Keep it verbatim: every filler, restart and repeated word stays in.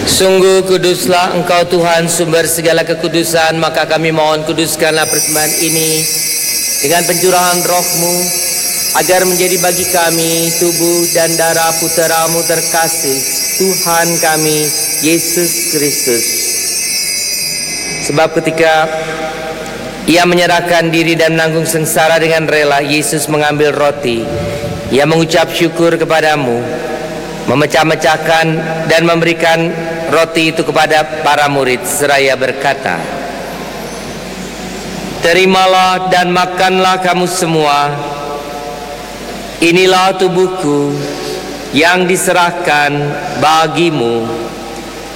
Sungguh kuduslah Engkau Tuhan, sumber segala kekudusan, maka kami mohon kuduskanlah persembahan ini dengan pencurahan roh-Mu, agar menjadi bagi kami tubuh dan darah Putra-Mu terkasih, Tuhan kami, Yesus Kristus. Sebab ketika Ia menyerahkan diri dan menanggung sengsara dengan rela, Yesus mengambil roti. Ia mengucap syukur kepadamu, memecah-mecahkan dan memberikan roti itu kepada para murid, seraya berkata, "Terimalah dan makanlah kamu semua. Inilah tubuhku yang diserahkan bagimu."